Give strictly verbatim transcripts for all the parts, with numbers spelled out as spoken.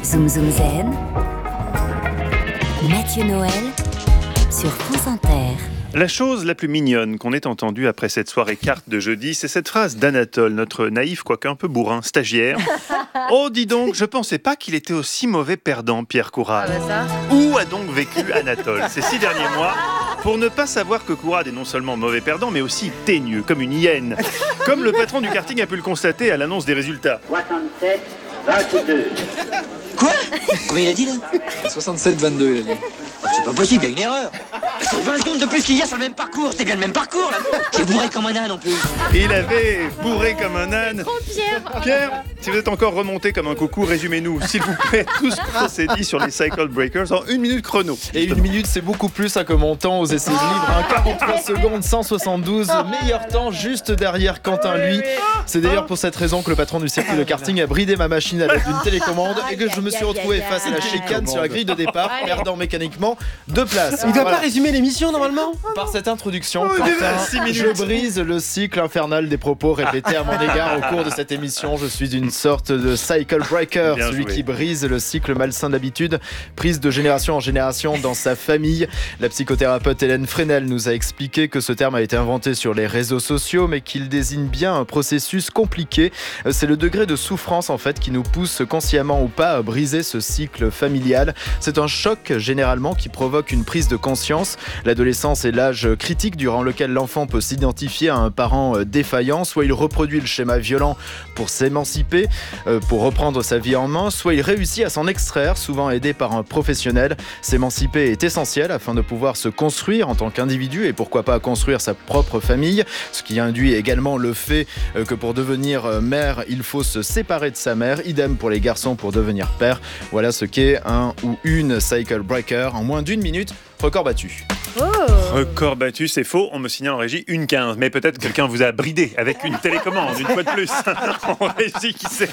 Zoom Zoom Zen, Mathieu Noël sur France Inter. La chose la plus mignonne qu'on ait entendue après cette soirée carte de jeudi, c'est cette phrase d'Anatole, notre naïf, quoique un peu bourrin, stagiaire. « Oh, dis donc, je pensais pas qu'il était aussi mauvais perdant, Pierre Courade. Ah bah ça. » Où a donc vécu Anatole ces six derniers mois pour ne pas savoir que Courade est non seulement mauvais perdant, mais aussi teigneux, comme une hyène. Comme le patron du karting a pu le constater à l'annonce des résultats. soixante-sept vingt-deux. Quoi? Combien il a dit là? soixante-sept vingt-deux, il a dit. Oh, c'est pas possible, il y a une erreur. C'est vingt secondes de plus qu'hier sur le même parcours, c'est bien le même parcours là. J'ai bourré comme un âne en plus. Il avait bourré comme un âne. Oh Pierre. Pierre, si vous êtes encore remonté comme un coucou, résumez-nous, s'il vous plaît, tout ce qu'on s'est dit sur les Cycle Breakers en une minute chrono. Et une minute, c'est beaucoup plus hein, que mon temps aux essais libres. Hein, quarante-trois secondes, cent soixante-douze, meilleur temps juste derrière Quentin, lui. C'est d'ailleurs pour cette raison que le patron du circuit de karting a bridé ma machine à l'aide d'une télécommande et que je me suis retrouvé face à la chicane sur la grille de départ, perdant mécaniquement deux places. Il doit Voilà. pas résumer l'émission normalement? Par cette introduction, Oh, Quentin, déjà six minutes. je brise le cycle infernal des propos répétés à mon égard au cours de cette émission. Je suis une sorte de cycle breaker, Bien celui joué. qui brise le cycle malsain d'habitude, prise de génération en génération dans sa famille. La psychothérapeute Hélène Fresnel nous a expliqué que ce terme a été inventé sur les réseaux sociaux, mais qu'il désigne bien un processus compliqué. C'est le degré de souffrance en fait qui nous pousse consciemment ou pas à briser ce cycle familial. C'est un choc généralement qui provoque une prise de conscience. L'adolescence est l'âge critique durant lequel l'enfant peut s'identifier à un parent défaillant. Soit il reproduit le schéma violent pour s'émanciper, euh, pour reprendre sa vie en main, soit il réussit à s'en extraire, souvent aidé par un professionnel. S'émanciper est essentiel afin de pouvoir se construire en tant qu'individu et pourquoi pas construire sa propre famille, ce qui induit également le fait euh, que pour devenir mère, il faut se séparer de sa mère. Idem pour les garçons pour devenir père. Voilà ce qu'est un ou une cycle breaker en moins d'une minute. Record battu. Record battu, c'est faux. On me signale en régie une quinze. Mais peut-être quelqu'un vous a bridé avec une télécommande, une fois de plus. En régie, qui sait.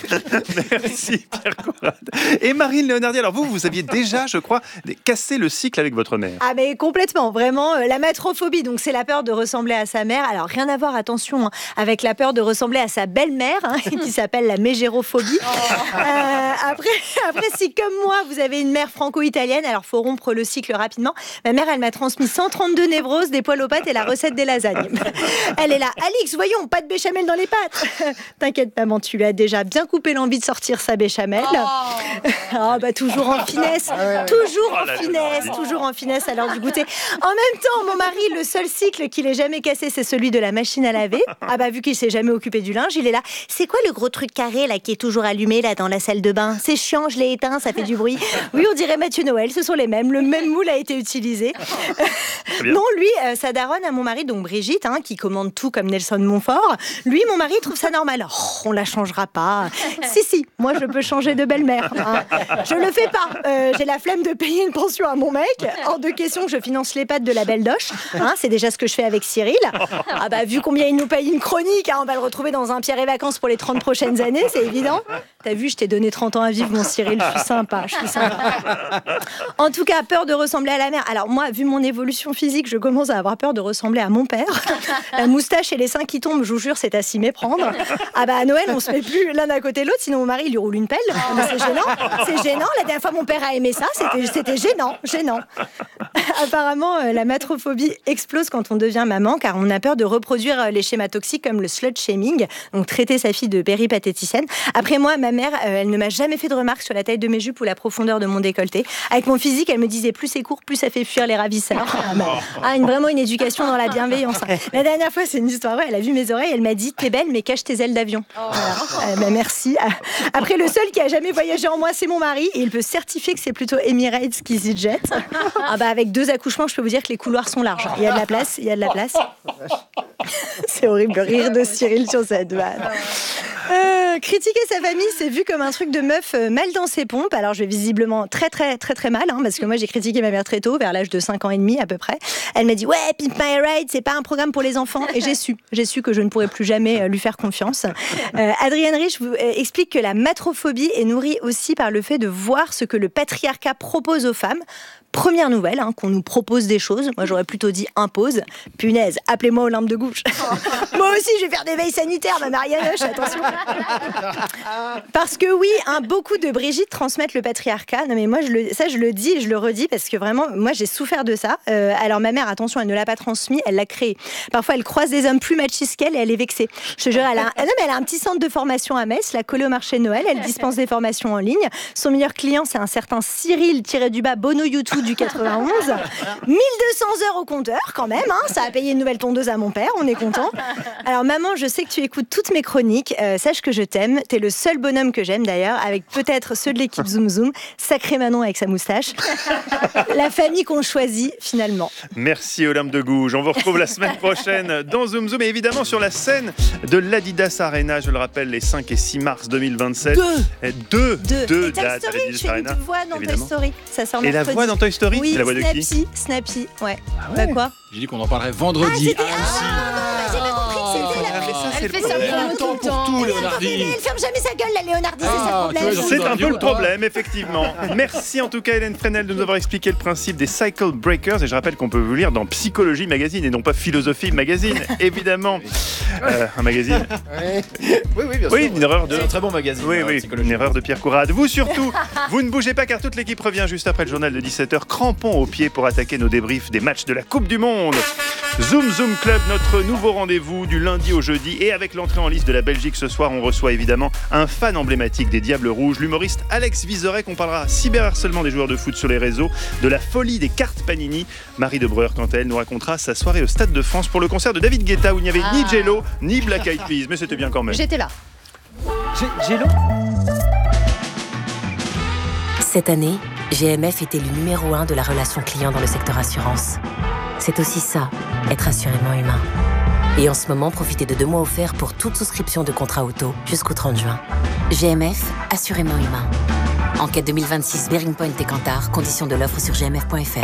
Merci Pierre Courade. Et Marine Léonardi, alors vous, vous aviez déjà, je crois, cassé le cycle avec votre mère. Ah mais complètement, vraiment, euh, la matrophobie, donc c'est la peur de ressembler à sa mère. Alors rien à voir, attention, hein, avec la peur de ressembler à sa belle-mère, hein, qui s'appelle la mégérophobie. Euh, après, après, si comme moi, vous avez une mère franco-italienne, alors faut rompre le cycle rapidement. Ma mère, elle m'a transmis cent trente-deux névroses, des poils aux pâtes et la recette des lasagnes. Elle est là, Alix, voyons, pas de béchamel dans les pâtes. T'inquiète maman, tu lui as déjà bien coupé l'envie de sortir sa béchamel. Ah bah toujours en finesse, toujours Oh en là là, finesse, là là. toujours en finesse à l'heure du goûter. En même temps, mon mari, le seul cycle qu'il ait jamais cassé, c'est celui de la machine à laver. Ah bah vu qu'il s'est jamais occupé du linge, il est là. C'est quoi le gros truc carré là qui est toujours allumé là dans la salle de bain? C'est chiant, je l'ai éteint, ça fait du bruit. Oui, on dirait Mathieu Noël, ce sont les mêmes. Le même moule a été utilisé. bien. Non, lui, euh, sa daronne à mon mari, donc Brigitte, hein, qui commande tout comme Nelson Montfort. Lui, mon mari trouve ça normal. Oh, on la changera pas. Si si, moi je peux changer de belle-mère. Hein. Je le fais pas. Euh, j'ai la flemme de payer une pension à mon mec. Hors de question que je finance les pâtes de la belle doche. Hein, c'est déjà ce que je fais avec Cyril. Ah bah vu combien il nous paye une chronique, hein, on va le retrouver dans un Pierre et Vacances pour les trente prochaines années, c'est évident. T'as vu, je t'ai donné trente ans à vivre, mon Cyril. Je suis sympa, je suis sympa. En tout cas, peur de ressembler à la mère. Alors moi, vu mon évolution physique, je commence à avoir peur de ressembler à mon père. La moustache et les seins qui tombent, je vous jure, c'est à s'y méprendre. Ah bah à Noël, on se met plus l'un à côté de l'autre, sinon mon mari il lui roule une pelle. Mais c'est gênant, c'est gênant. La dernière fois, mon père a aimé ça, c'était, c'était gênant, gênant. Apparemment, euh, la matrophobie explose quand on devient maman, car on a peur de reproduire euh, les schémas toxiques comme le slut shaming, donc traiter sa fille de péripatéticienne. Après moi, ma mère, euh, elle ne m'a jamais fait de remarques sur la taille de mes jupes ou la profondeur de mon décolleté. Avec mon physique, elle me disait plus c'est court, plus ça fait fuir les ravisseurs. Ah, bah, ah, une, vraiment une éducation dans la bienveillance. La dernière fois, c'est une histoire vraie, elle a vu mes oreilles, elle m'a dit t'es belle, mais cache tes ailes d'avion. Voilà. Euh, bah, merci. Après, le seul qui a jamais voyagé en moi, c'est mon mari, et il peut certifier que c'est plutôt Emirates qui s'y jette. Ah bah avec deux accouchements, je peux vous dire que les couloirs sont larges. Il y a de la place, il y a de la place. C'est horrible le rire de Cyril sur cette vanne. Euh, critiquer sa famille, c'est vu comme un truc de meuf euh, mal dans ses pompes. Alors je vais visiblement très très très très mal, hein, parce que moi j'ai critiqué ma mère très tôt, vers l'âge de cinq ans et demi à peu près. Elle m'a dit ouais, Pimp My Ride, c'est pas un programme pour les enfants. Et j'ai su, j'ai su que je ne pourrais plus jamais euh, lui faire confiance. Euh, Adrienne Rich vous euh, explique que la matrophobie est nourrie aussi par le fait de voir ce que le patriarcat propose aux femmes. Première nouvelle, hein, qu'on nous propose des choses. Moi, j'aurais plutôt dit impose. Punaise, appelez-moi Olympe de Gouges. Moi aussi, je vais faire des veilles sanitaires, ma Marianoche, attention. Parce que oui, hein, beaucoup de Brigitte transmettent le patriarcat. Non, mais moi, je le, ça, je le dis et je le redis parce que vraiment, moi, j'ai souffert de ça. Euh, alors, ma mère, attention, elle ne l'a pas transmis, elle l'a créé. Parfois, elle croise des hommes plus machistes qu'elle et elle est vexée. Je te jure, elle a, un, non, mais elle a un petit centre de formation à Metz, la collée au marché de Noël. Elle dispense des formations en ligne. Son meilleur client, c'est un certain Cyril-du-bas Bono YouTube du quatre-vingt-onze. mille deux cents heures au compteur quand même, hein. Ça a payé une nouvelle tondeuse à mon père, on est content. Alors maman, je sais que tu écoutes toutes mes chroniques, euh, sache que je t'aime, t'es le seul bonhomme que j'aime d'ailleurs, avec peut-être ceux de l'équipe Zoom Zoom, sacré Manon avec sa moustache. La famille qu'on choisit finalement. Merci Olympe de Gouges, on vous retrouve la semaine prochaine dans Zoom Zoom et évidemment sur la scène de l'Adidas Arena, je le rappelle, les cinq et six mars deux mille vingt-sept. Deux Deux, Deux, deux et Toy dates à Story, l'Adidas je fais Arena. une voix dans évidemment. Toy Story, ça sort Et la mercredi. voix dans Toy Story, Oui, c'est la voix de qui? Snappy, Snappy, ouais. ouais. Bah quoi? J'ai dit qu'on en parlerait vendredi. Ah, c'était... ah, non, non, j'ai pas compris que c'était la... Ah, mais ça, c'est Elle le fait ça problème. bien Le temps tout le pour temps. tout, Elle Léonardine. ferme jamais sa gueule, la Léonardie, c'est ça Ah, le tu vois, problème. je- C'est un Radio, peu le toi. problème, effectivement. Merci en tout cas Hélène Fresnel de nous avoir expliqué le principe des Cycle Breakers et je rappelle qu'on peut vous lire dans Psychologie Magazine et non pas Philosophie Magazine, évidemment. Euh, un magazine. Oui, oui, bien sûr. Oui, une erreur de... C'est un très bon magazine. Oui, euh, oui, Psychologie. une erreur de Pierre Courade. Vous surtout, vous ne bougez pas car toute l'équipe revient juste après le journal de dix-sept heures, crampons au pied pour attaquer nos débriefs des matchs de la Coupe du Monde. Zoom Zoom Club, notre nouveau rendez-vous du lundi au jeudi. Et avec l'entrée en liste de la Belgique ce soir, on reçoit évidemment un fan emblématique des Diables Rouges, l'humoriste Alex Vizorek. On parlera cyberharcèlement des joueurs de foot sur les réseaux, de la folie des cartes Panini. Marie de Breuer, quant à elle, nous racontera sa soirée au Stade de France pour le concert de David Guetta où il n'y avait Ah. ni Jello, ni Black Eyed Peas. Mais c'était bien quand même. J'étais là. Gélo. Cette année, G M F était le numéro un de la relation client dans le secteur assurance. C'est aussi ça, être assurément humain. Et en ce moment, profitez de deux mois offerts pour toute souscription de contrat auto jusqu'au trente juin. G M F, assurément humain. Enquête deux mille vingt-six, Bearing Point et Kantar, conditions de l'offre sur g m f point f r.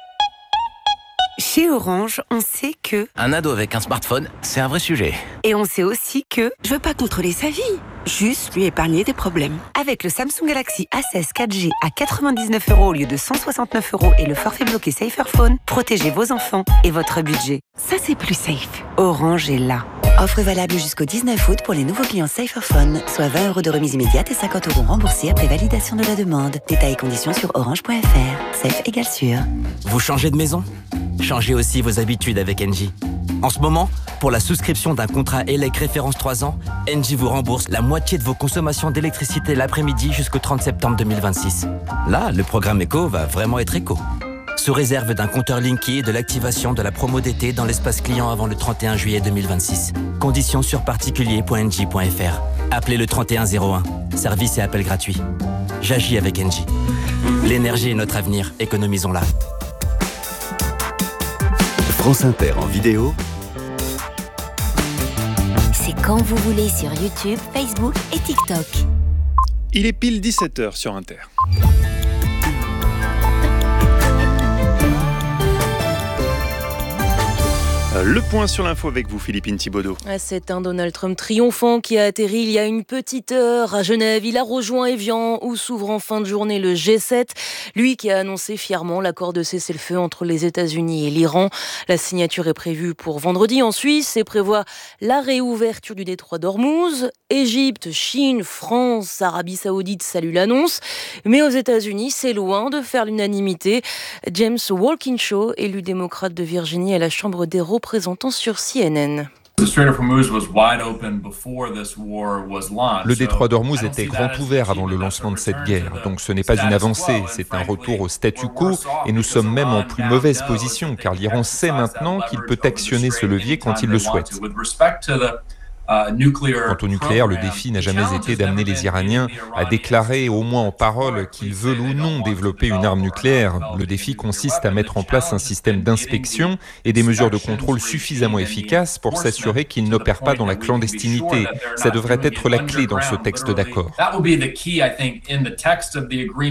Chez Orange, on sait que... Un ado avec un smartphone, c'est un vrai sujet. Et on sait aussi que... Je veux pas contrôler sa vie, juste lui épargner des problèmes. Avec le Samsung Galaxy A seize quatre G à quatre-vingt-dix-neuf euros au lieu de cent soixante-neuf euros et le forfait bloqué Saferphone, protégez vos enfants et votre budget. Ça, c'est plus safe. Orange est là. Offre valable jusqu'au dix-neuf août pour les nouveaux clients Saferphone, soit vingt euros de remise immédiate et cinquante euros remboursés après validation de la demande. Détails et conditions sur orange point f r. Safe égale sûr. Vous changez de maison ? Changez aussi vos habitudes avec Engie. En ce moment, pour la souscription d'un contrat E L E C référence trois ans, Engie vous rembourse la moitié de vos consommations d'électricité l'après-midi jusqu'au trente septembre deux mille vingt-six. Là, le programme éco va vraiment être éco. Sous réserve d'un compteur Linky et de l'activation de la promo d'été dans l'espace client avant le trente et un juillet deux mille vingt-six. Conditions sur particulier point engie point f r. Appelez le trente et un zéro un. Service et appel gratuit. J'agis avec Engie. L'énergie est notre avenir. Économisons-la. France Inter en vidéo. C'est quand vous voulez sur YouTube, Facebook et TikTok. Il est pile dix-sept heures sur Inter. Le point sur l'info avec vous, Philippine Thibaudot. C'est un Donald Trump triomphant qui a atterri il y a une petite heure à Genève. Il a rejoint Évian où s'ouvre en fin de journée le G sept. Lui qui a annoncé fièrement l'accord de cessez-le-feu entre les États-Unis et l'Iran. La signature est prévue pour vendredi en Suisse et prévoit la réouverture du détroit d'Ormuz. Égypte, Chine, France, Arabie Saoudite saluent l'annonce. Mais aux États-Unis, c'est loin de faire l'unanimité. James Walkinshaw, élu démocrate de Virginie à la Chambre des représentants sur C N N. Le détroit d'Ormuz était grand ouvert avant le lancement de cette guerre, donc ce n'est pas une avancée, c'est un retour au statu quo et nous sommes même en plus mauvaise position car l'Iran sait maintenant qu'il peut actionner ce levier quand il le souhaite. Quant au nucléaire, le défi n'a jamais été d'amener les Iraniens à déclarer, au moins en parole, qu'ils veulent ou non développer une arme nucléaire. Le défi consiste à mettre en place un système d'inspection et des mesures de contrôle suffisamment efficaces pour s'assurer qu'ils n'opèrent pas dans la clandestinité. Ça devrait être la clé dans ce texte d'accord.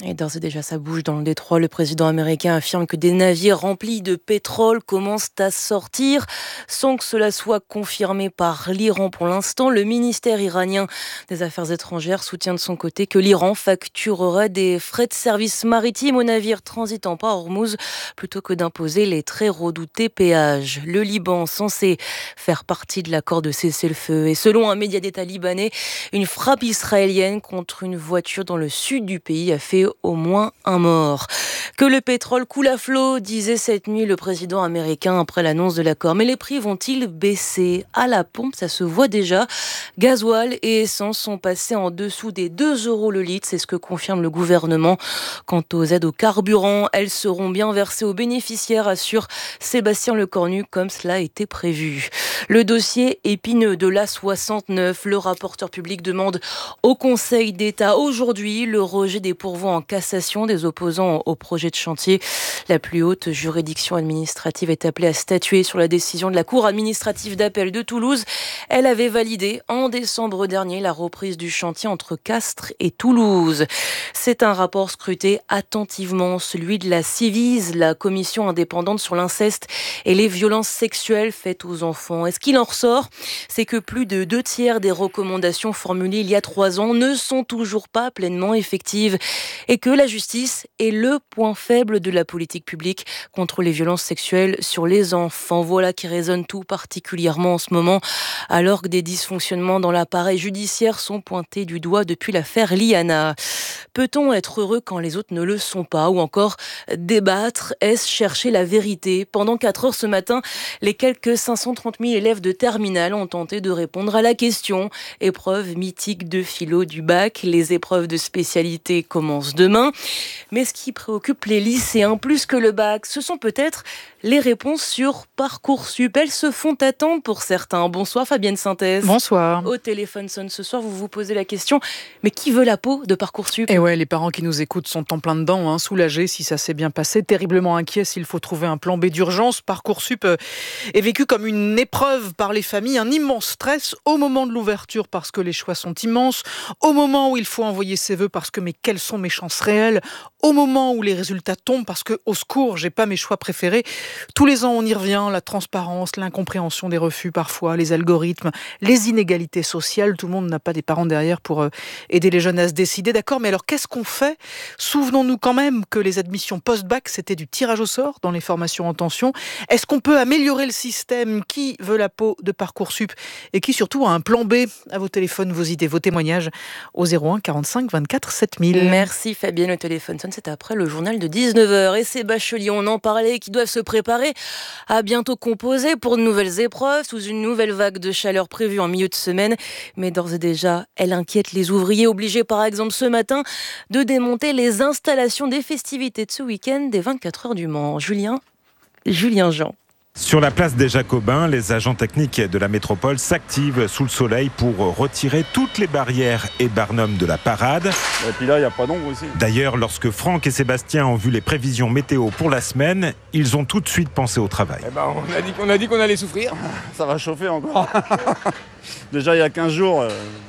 Et d'ores et déjà, ça bouge dans le détroit. Le président américain affirme que des navires remplis de pétrole commencent à sortir sans que cela soit confirmé par l'Iran pour l'instant. Le ministère iranien des Affaires étrangères soutient de son côté que l'Iran facturerait des frais de service maritime aux navires transitant par Hormuz plutôt que d'imposer les très redoutés péages. Le Liban, censé faire partie de l'accord de cessez-le-feu, et selon un média d'État libanais, une frappe israélienne contre une voiture dans le sud du pays a fait au moins un mort. Que le pétrole coule à flot, disait cette nuit le président américain après l'annonce de l'accord. Mais les prix vont-ils baisser ? À la pompe, ça se voit déjà. Gasoil et essence sont passés en dessous des deux euros le litre. C'est ce que confirme le gouvernement. Quant aux aides au carburant, elles seront bien versées aux bénéficiaires, assure Sébastien Lecornu, comme cela était prévu. Le dossier épineux de l'A soixante-neuf. Le rapporteur public demande au Conseil d'État aujourd'hui le rejet des pourvois en cassation des opposants au projet de chantier. La plus haute juridiction administrative est appelée à statuer sur la décision de la Cour administrative d'appel de Toulouse. Elle avait validé en décembre dernier la reprise du chantier entre Castres et Toulouse. C'est un rapport scruté attentivement, celui de la Civise, la commission indépendante sur l'inceste et les violences sexuelles faites aux enfants. Et ce qu'il en ressort, c'est que plus de deux tiers des recommandations formulées il y a trois ans ne sont toujours pas pleinement effectives et que la justice est le point faible de la politique publique contre les violences sexuelles sur les enfants. Voilà qui résonne tout particulièrement en ce moment, alors que des dysfonctionnements dans l'appareil judiciaire sont pointés du doigt depuis l'affaire Liana. Peut-on être heureux quand les autres ne le sont pas ? Ou encore débattre, est-ce chercher la vérité ? Pendant quatre heures ce matin, les quelques cinq cent trente mille élèves de terminale ont tenté de répondre à la question. Épreuve mythique de philo du bac, les épreuves de spécialité commencent demain. Mais ce qui préoccupe les lycéens plus que le bac, ce sont peut-être les réponses sur Parcoursup. Elles se font attendre pour certains. Bonsoir Fabienne Synthèse. Bonsoir. Au téléphone sonne ce soir, vous vous posez la question, mais qui veut la peau de Parcoursup ? Et ouais, les parents qui nous écoutent sont en plein dedans, hein, soulagés si ça s'est bien passé, terriblement inquiets s'il faut trouver un plan B d'urgence. Parcoursup est vécu comme une épreuve par les familles, un immense stress au moment de l'ouverture parce que les choix sont immenses, au moment où il faut envoyer ses vœux parce que mais quelles sont mes chances réelles, au moment où les résultats tombent parce que au secours, j'ai pas mes choix préférés. Tous les ans, on y revient, la transparence, l'incompréhension des refus parfois, les algorithmes, les inégalités sociales. Tout le monde n'a pas des parents derrière pour aider les jeunes à se décider, d'accord, mais alors qu'est-ce qu'on fait ? Souvenons-nous quand même que les admissions post-bac, c'était du tirage au sort dans les formations en tension. Est-ce qu'on peut améliorer le système ? Qui veut la peau de Parcoursup ? Et qui surtout a un plan B ? À vos téléphones, vos idées, vos témoignages au zéro un quarante-cinq vingt-quatre sept mille. Merci Fabienne, le téléphone sonne, c'est après le journal de dix-neuf heures. Et ces bacheliers, on en parlait, qui doivent se préparer à bientôt composer pour de nouvelles épreuves sous une nouvelle vague de chaleur prévue en milieu de semaine. Mais d'ores et déjà, elle inquiète les ouvriers, obligés par exemple ce matin de démonter les installations des festivités de ce week-end des vingt-quatre heures du Mans. Julien, Julien Jean. Sur la place des Jacobins, les agents techniques de la métropole s'activent sous le soleil pour retirer toutes les barrières et barnums de la parade. Et puis là, il n'y a pas d'ombre aussi. D'ailleurs, lorsque Franck et Sébastien ont vu les prévisions météo pour la semaine, ils ont tout de suite pensé au travail. Eh ben, on a dit qu'on a dit qu'on allait souffrir. Ça va chauffer encore. Déjà, il y a quinze jours,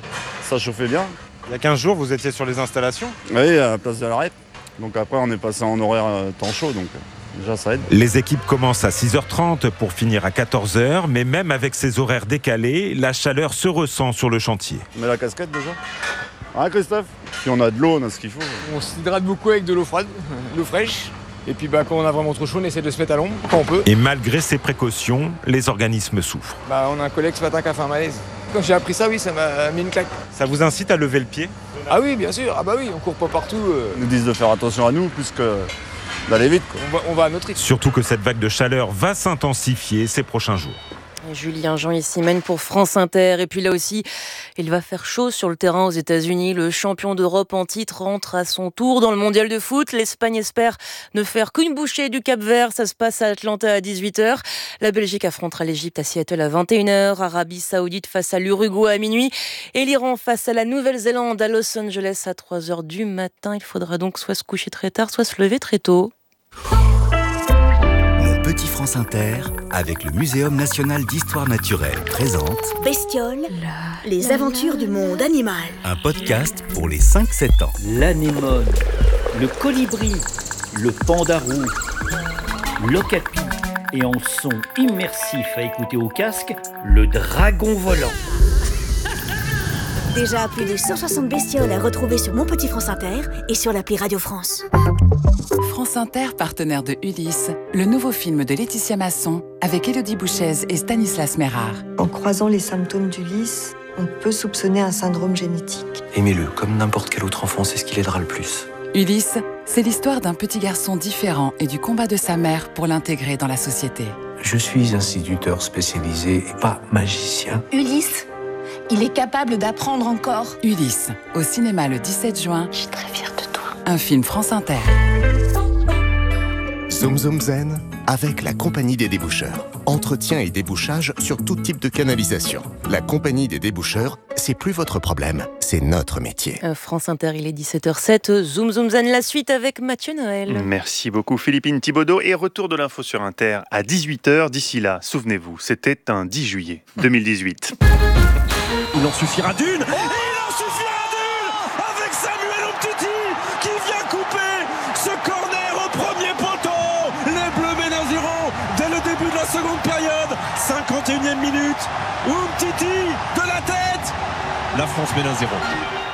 ça chauffait bien. Il y a quinze jours, vous étiez sur les installations ? Oui, à la place de l'arrêt. Donc après, on est passé en horaire temps chaud, donc... déjà, ça aide. Les équipes commencent à six heures trente pour finir à quatorze heures, mais même avec ces horaires décalés, la chaleur se ressent sur le chantier. On met la casquette déjà. Hein, Christophe ? Puis on a de l'eau, on a ce qu'il faut. On s'hydrate beaucoup avec de l'eau froide, de l'eau fraîche. Et puis bah, quand on a vraiment trop chaud, on essaie de se mettre à l'ombre quand on peut. Et malgré ces précautions, les organismes souffrent. Bah, on a un collègue ce matin qui a fait un malaise. Quand j'ai appris ça, oui, ça m'a mis une claque. Ça vous incite à lever le pied ? Ah oui, bien sûr. Ah bah oui, on court pas partout. Euh... Ils nous disent de faire attention à nous, plus que... d'aller vite, quoi. On va, on va à notre rythme. Surtout que cette vague de chaleur va s'intensifier ces prochains jours. Et Julien Jean ici mène pour France Inter. Et puis là aussi, il va faire chaud sur le terrain aux États-Unis. Le champion d'Europe en titre rentre à son tour dans le mondial de foot. L'Espagne espère ne faire qu'une bouchée du Cap-Vert. Ça se passe à Atlanta à dix-huit heures. La Belgique affrontera l'Égypte à Seattle à vingt et une heures. Arabie Saoudite face à l'Uruguay à minuit. Et l'Iran face à la Nouvelle-Zélande à Los Angeles à trois heures du matin. Il faudra donc soit se coucher très tard, soit se lever très tôt. Petit France Inter, avec le Muséum national d'histoire naturelle, présente Bestioles, les aventures du monde animal. Un podcast pour les cinq sept ans. L'anémone. le colibri, le panda roux, l'okapi et en son immersif à écouter au casque, le dragon volant. Déjà plus de cent soixante bestioles à retrouver sur Mon Petit France Inter et sur l'appli Radio France. France Inter, partenaire de Ulysse, le nouveau film de Laetitia Masson avec Élodie Bouchez et Stanislas Mérard. En croisant les symptômes d'Ulysse, on peut soupçonner un syndrome génétique. Aimez-le, comme n'importe quel autre enfant, c'est ce qui l'aidera le plus. Ulysse, c'est l'histoire d'un petit garçon différent et du combat de sa mère pour l'intégrer dans la société. Je suis instituteur spécialisé et pas magicien. Ulysse, il est capable d'apprendre encore. Ulysse, au cinéma le dix-sept juin. Je suis très fière de toi. Un film France Inter. Zoom Zoom Zen, avec la Compagnie des déboucheurs. Entretien et débouchage sur tout type de canalisation. La Compagnie des déboucheurs, c'est plus votre problème, c'est notre métier. Euh, France Inter, il est dix-sept heures zéro sept. Zoom Zoom Zen, la suite avec Mathieu Noël. Merci beaucoup Philippine Thibaudot. Et retour de l'info sur Inter à dix-huit heures. D'ici là, souvenez-vous, c'était un dix juillet deux mille dix-huit. Il en suffira d'une. Et il en suffira d'une avec Samuel Umtiti qui vient couper ce corner au premier poteau. Les Bleus mènent à zéro dès le début de la seconde période. cinquante et unième minute. Umtiti de la tête. La France mène à zéro.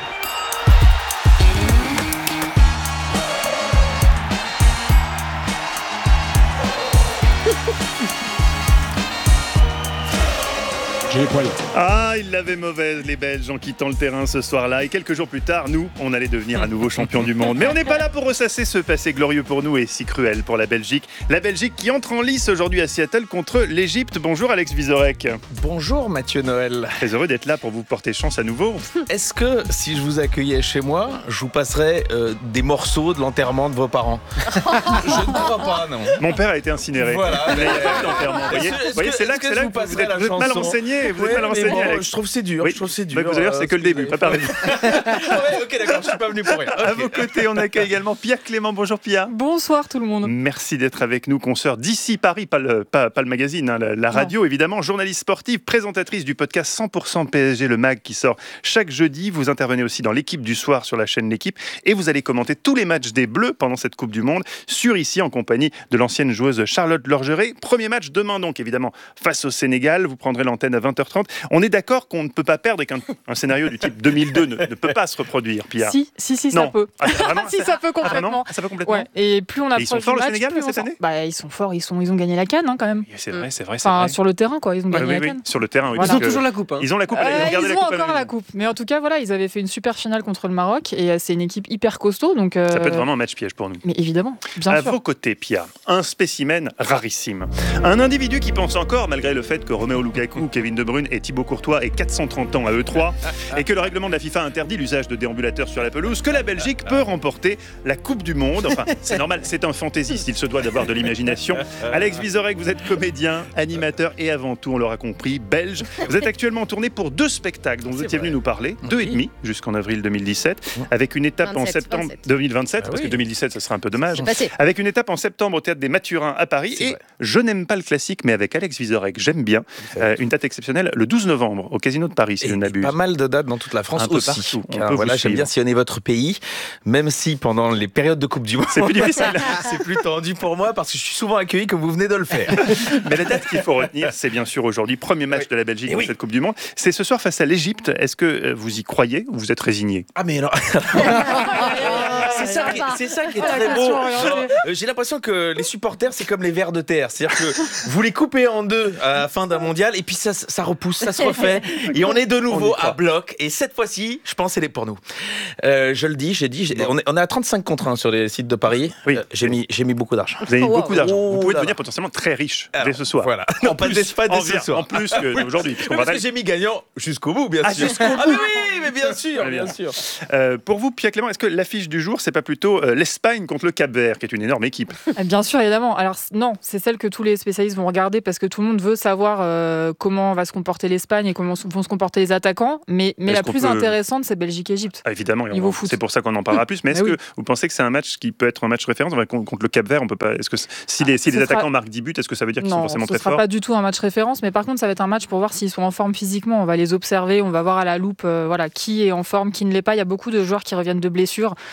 J'ai les poils. Ah, ils l'avaient mauvaise, les Belges, en quittant le terrain ce soir-là. Et quelques jours plus tard, nous, on allait devenir à nouveau champion du monde. Mais on n'est pas là pour ressasser ce passé glorieux pour nous et si cruel pour la Belgique. La Belgique qui entre en lice aujourd'hui à Seattle contre l'Égypte. Bonjour Alex Vizorek. Bonjour Mathieu Noël. Très heureux d'être là pour vous porter chance à nouveau. Est-ce que si je vous accueillais chez moi, je vous passerais euh, des morceaux de l'enterrement de vos parents? Je ne crois pas, non. Mon père a été incinéré. Voilà. Il n'y a pas d'enterrement. Vous voyez, vous voyez, c'est là que, c'est là que vous, êtes, vous êtes mal renseigné. Vous êtes ouais, mal renseigné. Bon, Alex. je trouve que c'est dur. Oui. Je trouve que c'est dur. Bah, vous allez voir, c'est que le début. Préparez-vous. Ouais, ok, d'accord. Je suis pas venu pour rien. Okay. À vos côtés, on accueille également Pia Clément. Bonjour Pia. Bonsoir tout le monde. Merci d'être avec nous, consoeur d'ici Paris, pas le, pas, pas le magazine, hein, la, la radio évidemment, journaliste sportive, présentatrice du podcast cent pour cent P S G, le mag qui sort chaque jeudi. Vous intervenez aussi dans l'équipe du soir sur la chaîne L'équipe et vous allez commenter tous les matchs des Bleus pendant cette Coupe du Monde sur ici en compagnie de l'ancienne joueuse Charlotte Lorgeret. Premier match demain donc évidemment face au Sénégal. Vous prendrez l'antenne à vingt heures trente. On est d'accord qu'on ne peut pas perdre et qu'un un scénario du type deux mille deux ne, ne peut pas se reproduire, Pia. Si, si, si, non. ça peut. Ah, vraiment, si, ça peut complètement. Ah, ça peut complètement. Ouais. Et plus on approche et ils sont forts du le match, Sénégal plus cette on année. Bah, ils sont forts, ils sont, ils ont gagné la CAN hein, quand même. C'est vrai, c'est vrai, c'est enfin, vrai. sur le terrain quoi, ils ont gagné oui, la oui, CAN. Sur le terrain, oui. Voilà. Ils ont toujours la coupe. Hein. Ils ont la coupe. Euh, ils ont, ils la ont coupe encore la coupe. Mais en tout cas, voilà, ils avaient fait une super finale contre le Maroc et c'est une équipe hyper costaud. Donc euh... ça peut être vraiment un match piège pour nous. Mais évidemment, bien à sûr. À vos côtés, Pia, un spécimen rarissime. Un individu qui pense encore, malgré le fait que Romelu Lukaku, Kevin De Bruyne et Thibaut Courtois aient quatre cent trente ans à eux trois, et que le règlement de la FIFA interdit l'usage de déambulateurs sur la pelouse, que la Belgique peut remporter la Coupe du Monde. Enfin, c'est normal, c'est un fantaisiste, il se doit d'avoir de l'imagination. Alex Vizorek, vous êtes comédien, animateur et avant tout, on l'aura compris, belge. Vous êtes actuellement en tournée pour deux spectacles dont vous étiez venu nous parler, deux et demi jusqu'en avril deux mille dix-sept, avec une étape vingt-sept, en septembre vingt-sept. deux mille vingt-sept, Ah parce oui. que deux mille dix-sept, ce serait un peu dommage, passé. avec une étape en septembre au Théâtre des Mathurins à Paris. C'est Et vrai. je n'aime pas le classique, mais avec Alex Vizorek, j'aime bien. Euh, une date exceptionnelle, le douze novembre, au Casino de Paris, si je Et n'abuse. pas mal de dates dans toute la France Un peu aussi. partout. On Car peut voilà, vous j'aime bien suivre. sillonner votre pays, même si pendant les périodes de Coupe du Monde, C'est plus difficile. c'est plus tendu pour moi parce que je suis souvent accueilli comme vous venez de le faire. Mais la date qu'il faut retenir, c'est bien sûr aujourd'hui, premier match de la Belgique Et dans oui. cette Coupe du Monde. C'est ce soir face à l'Égypte. Est-ce que euh, vous y croyez ou vous êtes résigné? Ah mais non. C'est ça, qui, c'est ça qui est Oh, la très beau. question orientée. Non, euh, j'ai l'impression que les supporters, c'est comme les vers de terre. C'est-à-dire que vous les coupez en deux à la fin d'un mondial et puis ça, ça repousse, ça se refait. Et on est de nouveau à bloc. Et cette fois-ci, je pense, elle est pour nous. Euh, je le dis, j'ai dit, j'ai- on, est, on est à trente-cinq contre un sur les sites de Paris. Oui. Euh, j'ai, mis, j'ai mis beaucoup d'argent. Vous avez mis Oh, beaucoup d'argent. wow. Vous pouvez Oh là devenir là. potentiellement très riche Alors, dès ce soir. Voilà. En Non, pas plus, dès- pas dès en ce vir- soir. En plus qu'aujourd'hui. Mais parce que j'ai mis gagnant jusqu'au bout, bien Ah, sûr. jusqu'au bout. Ah mais oui, mais bien sûr, Très bien. bien sûr. Euh, pour vous, Pia Clément, est-ce que l'affiche du jour, c'est pas plutôt euh, l'Espagne contre le Cap-Vert, qui est une énorme équipe? Ah, bien sûr, évidemment. Alors c- non, c'est celle que tous les spécialistes vont regarder parce que tout le monde veut savoir euh, comment va se comporter l'Espagne et comment s- vont se comporter les attaquants. Mais, mais Est-ce la qu'on plus peut- intéressante, c'est Belgique-Égypte. Ah, évidemment, et on- Niveau foot. c'est pour ça qu'on en parlera plus. Mais est-ce Mais que oui. vous pensez que c'est un match qui peut être un match référence? Enfin, contre contre le Cap-Vert, on peut pas. Est-ce que si les, si ce les sera- attaquants marquent dix buts, est-ce que ça veut dire qu'ils sont Non, forcément ce très sera forts? pas du tout un match référence, mais par contre, ça va être un match pour voir s'ils sont en forme physiquement. On va les observer, on va voir à la loupe, euh, voilà, qui est en forme, qui ne l'est pas. Il y a beaucoup de joueurs qui reviennent de blessures, qui n'ont pas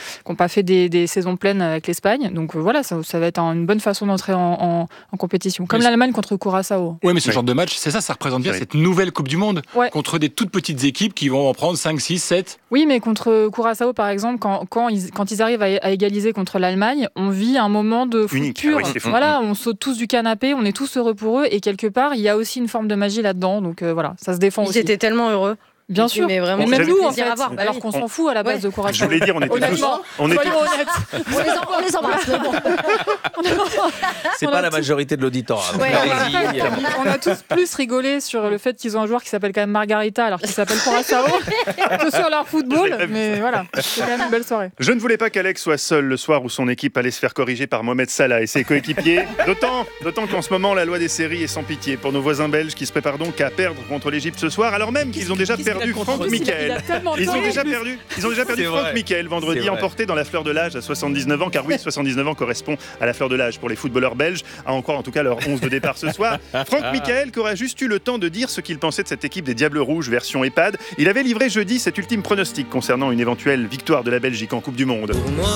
a fait des, des saisons pleines avec l'Espagne. Donc euh, voilà, ça, ça va être une bonne façon d'entrer en, en, en compétition. Comme mais l'Allemagne contre Curaçao. Oui, mais ce oui. genre de match, c'est ça, ça représente bien oui. cette nouvelle Coupe du Monde ouais. contre des toutes petites équipes qui vont en prendre cinq, six, sept. Oui, mais contre Curaçao, par exemple, quand, quand, ils, quand ils arrivent à, à égaliser contre l'Allemagne, on vit un moment de foot unique. pur. Ah oui, voilà, on saute tous du canapé, on est tous heureux pour eux. Et quelque part, il y a aussi une forme de magie là-dedans. Donc euh, voilà, ça se défend Ils aussi. Ils étaient tellement heureux. Bien sûr, mais vraiment, mais même nous en fait, avoir, bah alors oui. qu'on s'en fout à la base ouais. de Curaçao. Je voulais dire, on était tous... On était... honnêtes. on, les en, on les embrasse, mais bon. C'est pas la majorité de l'auditorat. Ouais, on a tous plus rigolé sur le fait qu'ils ont un joueur qui s'appelle quand même Margarita alors qu'il s'appelle Curaçao que sur leur football. Mais voilà, c'est quand même une belle soirée. Je ne voulais pas qu'Alex soit seul le soir où son équipe allait se faire corriger par Mohamed Salah et ses coéquipiers. D'autant, d'autant qu'en ce moment, la loi des séries est sans pitié pour nos voisins belges qui se préparent donc à perdre contre l'Égypte ce soir, alors même qu'ils ont déjà perdu Franck Michael. Ils ont déjà perdu, ils ont déjà perdu Franck Michael vendredi, emporté dans la fleur de l'âge à soixante-dix-neuf ans, car oui, soixante-dix-neuf ans correspond à la fleur de l'âge pour les footballeurs belges, à en croire en tout cas leur onze de départ ce soir. Franck Michael qui aura juste eu le temps de dire ce qu'il pensait de cette équipe des Diables Rouges version EHPAD. Il avait livré jeudi cet ultime pronostic concernant une éventuelle victoire de la Belgique en Coupe du Monde. Pour moi,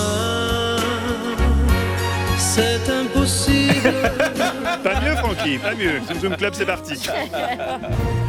c'est impossible. Pas mieux, Francky, pas mieux. Zoom Zoom Club, c'est parti.